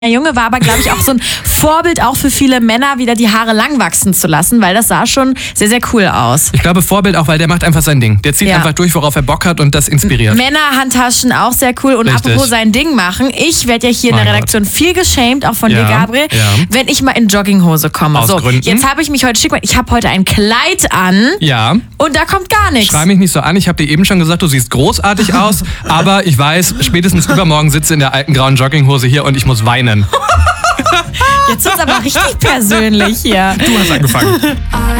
Junge war aber, glaube ich, auch so ein Vorbild auch für viele Männer, wieder die Haare lang wachsen zu lassen, weil das sah schon sehr, sehr cool aus. Ich glaube Vorbild auch, weil der macht einfach sein Ding. Der zieht einfach durch, worauf er Bock hat und das inspiriert. Männerhandtaschen auch sehr cool. Und Richtig. apropos sein Ding machen, ich werde ja hier in der Redaktion viel geschämt, auch von dir, Gabriel, wenn ich mal in Jogginghose komme. Aus Gründen. Jetzt habe ich mich heute schick gemacht. Ich habe heute ein Kleid an und da kommt gar nichts. Schrei mich nicht so an. Ich habe dir eben schon gesagt, du siehst großartig aus, aber ich weiß, spätestens übermorgen sitze in der alten grauen Jogginghose hier und ich muss weinen. Jetzt ist es aber richtig persönlich hier. Du hast angefangen.